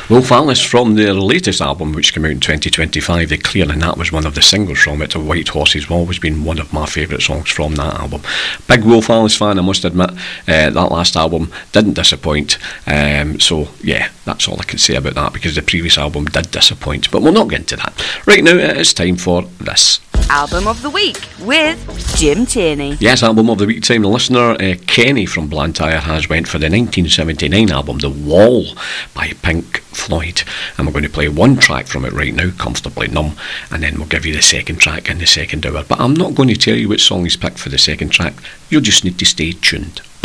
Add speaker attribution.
Speaker 1: Wolf Alice from their latest album, which came out in 2025, The Clear, and that was one of the singles from it. White Horses have always been one of my favourite songs from that album. Big Wolf Alice fan, I must admit. That last album didn't disappoint. So yeah, that's all I can say about that, because the previous album did disappoint. But we'll not get into that. Right now, it's time for this.
Speaker 2: Album of the Week with Jim Tierney.
Speaker 1: Yes, Album of the Week time. The listener, Kenny from Blantyre, has went for the 1979 album The Wall by Pink Floyd. And we're going to play one track from it right now, Comfortably Numb, and then we'll give you the second track in the second hour. But I'm not going to tell you which song he's picked for the second track. You'll just need to stay tuned.